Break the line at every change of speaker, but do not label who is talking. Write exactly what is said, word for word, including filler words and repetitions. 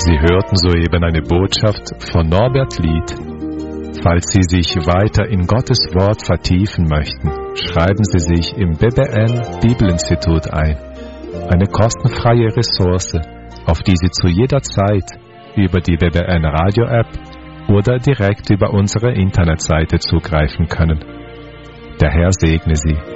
Sie hörten soeben eine Botschaft von Norbert Lied. Falls Sie sich weiter in Gottes Wort vertiefen möchten, schreiben Sie sich im B B N Bibelinstitut ein. Eine kostenfreie Ressource, auf die Sie zu jeder Zeit über die B B N Radio App oder direkt über unsere Internetseite zugreifen können. Der Herr segne Sie.